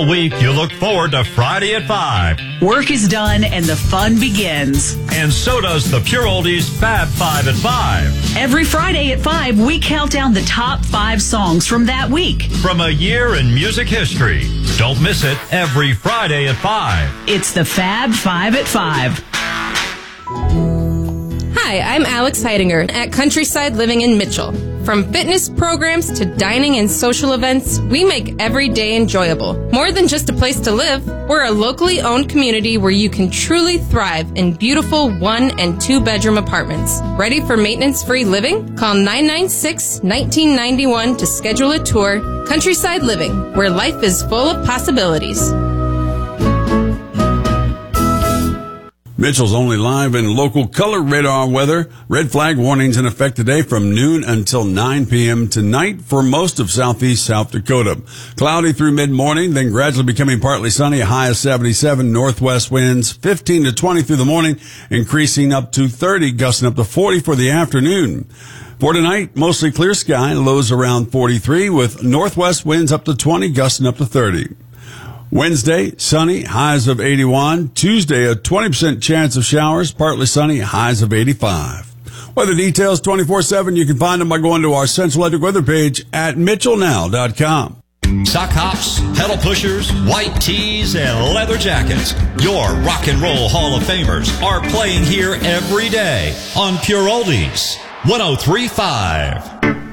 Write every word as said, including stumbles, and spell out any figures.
All week, you look forward to Friday at five. Work is done and the fun begins. And so does the Pure Oldies Fab Five at five. Every Friday at five, we count down the top five songs from that week. From a year in music history. Don't miss it every Friday at five. It's the Fab Five at five. Hi, I'm Alex Heidinger at Countryside Living in Mitchell. From fitness programs to dining and social events, we make every day enjoyable. More than just a place to live, we're a locally owned community where you can truly thrive in beautiful one and two bedroom apartments. Ready for maintenance-free living? Call nine nine six, one nine nine one to schedule a tour. Countryside Living, where life is full of possibilities. Mitchell's only live and local color radar weather. Red flag warnings in effect today from noon until nine p.m. tonight for most of southeast South Dakota. Cloudy through mid-morning, then gradually becoming partly sunny, a high of seventy-seven. Northwest winds fifteen to twenty through the morning, increasing up to thirty, gusting up to forty for the afternoon. For tonight, mostly clear sky, lows around forty-three, with northwest winds up to twenty, gusting up to thirty. Wednesday, sunny, highs of eighty-one. Tuesday, a twenty percent chance of showers, partly sunny, highs of eighty-five. Weather details twenty-four seven. You can find them by going to our Central Electric weather page at mitchell now dot com. Sock hops, pedal pushers, white tees, and leather jackets. Your Rock and Roll Hall of Famers are playing here every day on Pure Oldies one oh three point five.